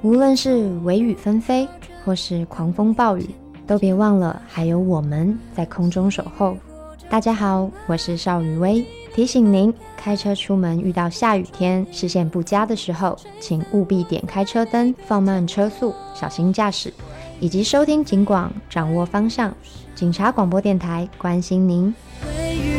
无论是微雨纷飞或是狂风暴雨，都别忘了还有我们在空中守候。大家好，我是邵雨薇，提醒您开车出门遇到下雨天视线不佳的时候，请务必点开车灯，放慢车速，小心驾驶，以及收听警广，掌握方向。警察广播电台关心您。